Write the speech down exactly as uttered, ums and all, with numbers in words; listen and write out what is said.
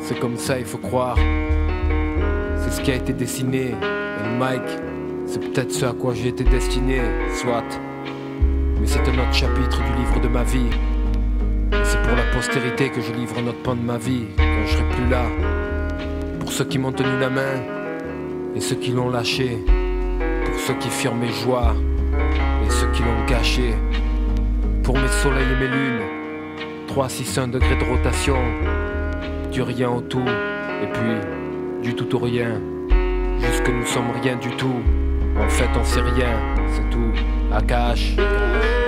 C'est comme ça, il faut croire. C'est ce qui a été dessiné. Et le mic, c'est peut-être ce à quoi j'ai été destiné. Soit. Mais c'est un autre chapitre du livre de ma vie. Et c'est pour la postérité que je livre un autre pan de ma vie, quand je serai plus là. Pour ceux qui m'ont tenu la main et ceux qui l'ont lâché. Pour ceux qui firent mes joies et ceux qui l'ont gâché. Pour mes soleils et mes lunes, trois six un degrés de rotation. Du rien au tout, et puis du tout au rien. Jusque nous sommes rien du tout. En fait on sait rien, c'est tout. Akash.